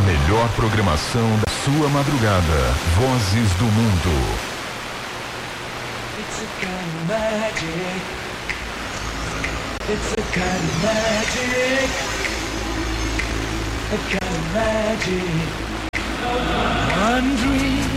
melhor programação da sua madrugada. Vozes do Mundo. It's a kind of magic. It's a kind of magic. A kind of magic. One dream.